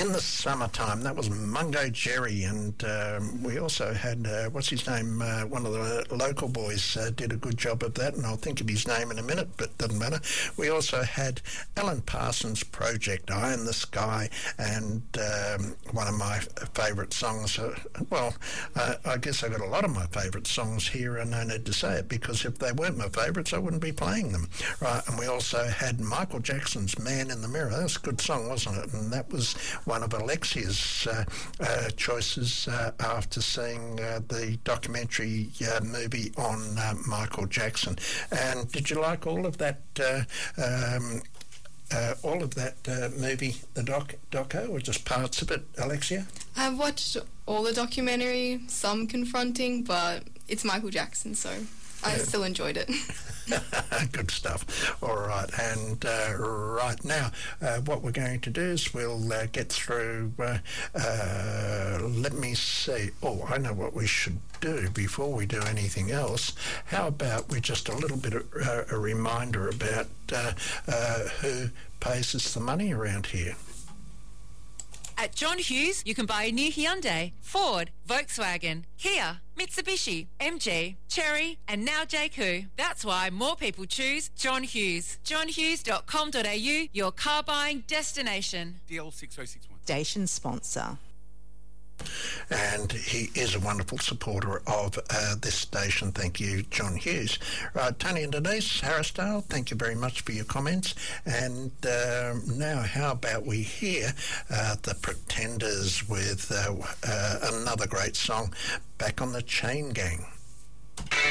In the Summertime. That was Mungo Jerry, and we also had, what's his name, one of the local boys did a good job of that, and I'll think of his name in a minute, but doesn't matter. We also had Alan Parsons' Project Eye in the Sky, and one of my favourite songs, I guess I got a lot of my favourite songs here, and no need to say it, because if they weren't my favourites, I wouldn't be playing them. Right, and we also had Michael Jackson's Man in the Mirror. That was a good song, wasn't it? And that was one of Alexia's choices after seeing the documentary movie on Michael Jackson. And did you like all of that movie, the doco, or just parts of it, Alexia? I've watched all the documentary, some confronting, but it's Michael Jackson, so I still enjoyed it. Good stuff. All right, and right now, what we're going to do is we'll get through. Let me see. Oh, I know what we should do before we do anything else. How about we just a little bit of a reminder about who pays us the money around here. At John Hughes, you can buy a new Hyundai, Ford, Volkswagen, Kia, Mitsubishi, MG, Chery, and now JQ. That's why more people choose John Hughes. johnhughes.com.au, your car buying destination. DL 6061. Station sponsor. And he is a wonderful supporter of this station. Thank you, John Hughes. Right, Tony and Denise Harrisdale, thank you very much for your comments. And now how about we hear the Pretenders with another great song, Back on the Chain Gang.